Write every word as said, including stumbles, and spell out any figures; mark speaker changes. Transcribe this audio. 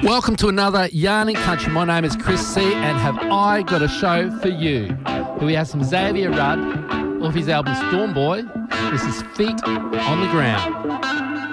Speaker 1: Welcome to another Yarning Country. My name is Chris C, and have I got a show for you. Here we have some Xavier Rudd off his album Storm Boy. This is Feet on the Ground.